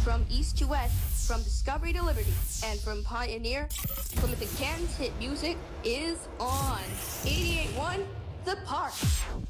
From east to west, from Discovery to Liberty, and from Pioneer, Plymouth and Canton's hit music is on. 88.1 The Park.